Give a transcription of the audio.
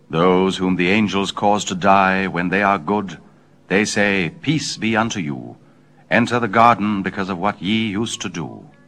Those whom the angels cause to die when they are good, they say, Peace be unto you. Enter the garden because of what ye used to do.